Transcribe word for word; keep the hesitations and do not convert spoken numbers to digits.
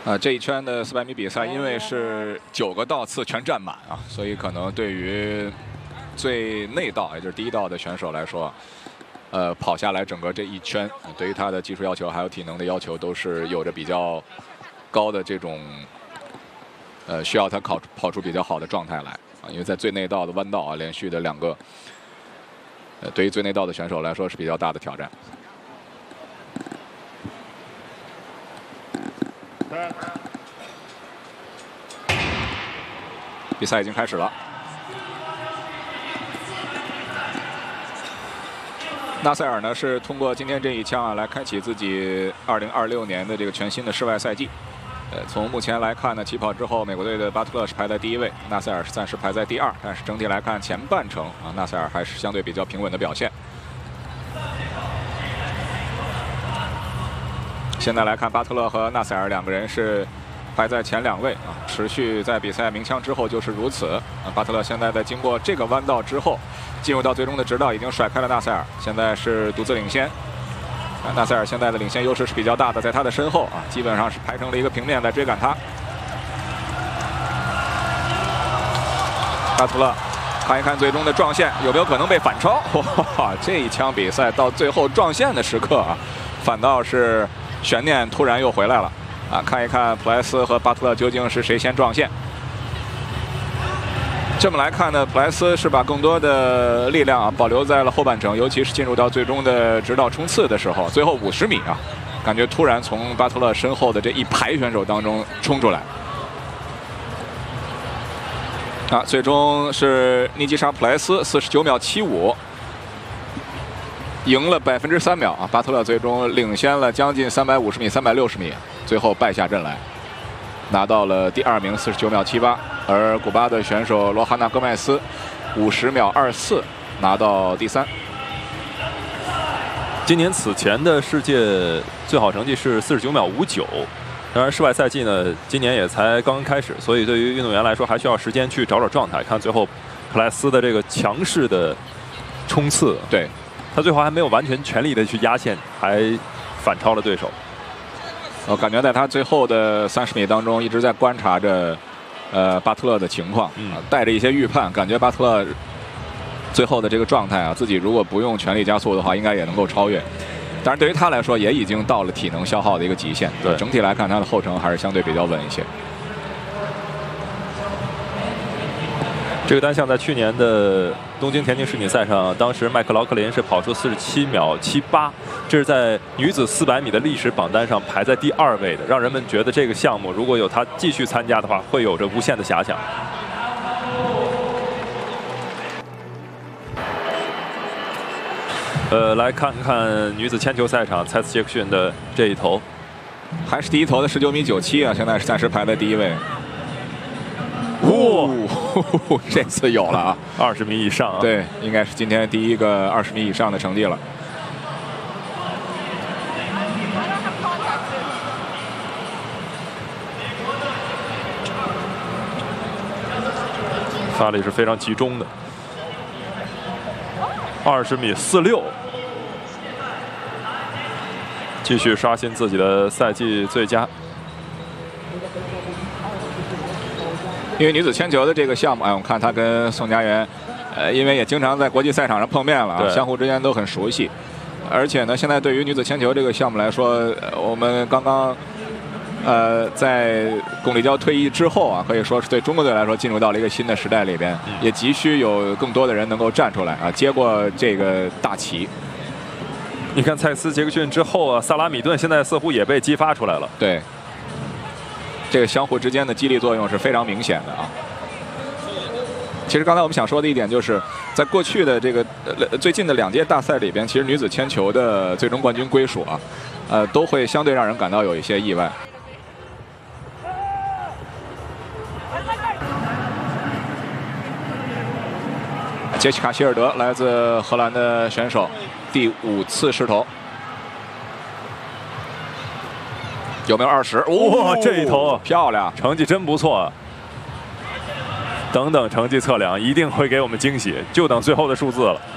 啊，这一圈的四百米比赛，因为是九个道次全占满啊，所以可能对于最内道，也就是第一道的选手来说，呃，跑下来整个这一圈，对于他的技术要求还有体能的要求，都是有着比较高的这种，呃，需要他跑跑出比较好的状态来啊，因为在最内道的弯道啊，连续的两个，呃，对于最内道的选手来说是比较大的挑战。 比赛已经开始了。纳塞尔呢是通过今天这一枪啊，来开启自己二零二六年的这个全新的室外赛季。呃，从目前来看呢，起跑之后，美国队的巴特勒是排在第一位，纳塞尔是暂时排在第二。但是整体来看，前半程啊，纳塞尔还是相对比较平稳的表现。现在来看，巴特勒和纳塞尔两个人是 排在前两位啊，持续在比赛鸣枪之后就是如此啊。巴特勒现在在经过这个弯道之后，进入到最终的直道，已经甩开了纳塞尔，现在是独自领先。啊，纳塞尔现在的领先优势是比较大的，在他的身后啊，基本上是排成了一个平面在追赶他。巴特勒看一看最终的撞线有没有可能被反超。哇，这一枪比赛到最后撞线的时刻啊，反倒是悬念突然又回来了。 啊，看一看普莱斯和巴特勒究竟是谁先撞线。这么来看呢，普莱斯是把更多的力量啊保留在了后半程，尤其是进入到最终的直道冲刺的时候，最后五十米啊，感觉突然从巴特勒身后的这一排选手当中冲出来。啊，最终是尼基莎普莱斯四十九秒七五。 赢了百分之三秒啊！巴特勒最终领先了将近三百五十米、三百六十米，最后败下阵来，拿到了第二名，四十九秒七八。而古巴的选手罗哈纳戈麦斯五十秒二四拿到第三。 今年此前的世界最好成绩是四十九秒五九。当然，室外赛季呢，今年也才刚刚开始，所以对于运动员来说，还需要时间去找找状态。看最后普莱斯的这个强势的冲刺， 对。 他最后还没有完全全力的去压线，还反超了对手。 我感觉在他最后的三十米当中，一直在观察着，呃，巴特勒的情况， 嗯， 带着一些预判，感觉巴特勒最后的这个状态啊，自己如果不用全力加速的话，应该也能够超越。当然，对于他来说，也已经到了体能消耗的一个极限。 对， 整体来看，他的后程还是相对比较稳一些。 这个单项在去年的东京田径世锦赛上，当时麦克劳克林是跑出四十七秒七八，这是在女子四百米的历史榜单上排在第二位的，让人们觉得这个项目如果有她继续参加的话，会有着无限的遐想。呃，来看看女子铅球赛场，蔡斯杰克逊的这一头， 还是第一头的十九米九七啊，现在是暂时排在第一位。 哇、 哦，这次有了啊， 二十米以上啊！ 对，应该是今天第一个二十米以上的成绩了。 发力是非常集中的，二十米四六，继续刷新自己的赛季最佳。 因为女子铅球的这个项目，哎，我看她跟宋佳媛，呃，因为也经常在国际赛场上碰面了啊，相互之间都很熟悉。而且呢，现在对于女子铅球这个项目来说，呃、我们刚刚，呃，在巩立姣退役之后啊，可以说是对中国队来说进入到了一个新的时代里边， 嗯、 也急需有更多的人能够站出来啊，接过这个大旗。 你看蔡斯杰克逊之后啊，萨拉米顿现在似乎也被激发出来了。 对。 这个相互之间的激励作用是非常明显的啊。其实刚才我们想说的一点就是，在过去的这个呃最近的两届大赛里边，其实女子铅球的最终冠军归属啊，呃，都会相对让人感到有一些意外。杰西卡·希尔德来自荷兰的选手，第五次试投。 有没有二十？ 哇，这一头漂亮， 成绩真不错啊！等等成绩测量一定会给我们惊喜，就等最后的数字了。